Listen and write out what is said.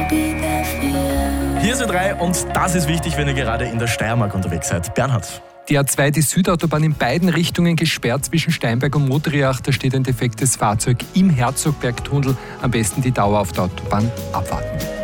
Hier ist Ö3 und das ist wichtig, wenn ihr gerade in der Steiermark unterwegs seid. Bernhard. Die A2, die Südautobahn, in beiden Richtungen gesperrt zwischen Steinberg und Modriach. Da steht ein defektes Fahrzeug im Herzogbergtunnel. Am besten die Dauer auf der Autobahn abwarten.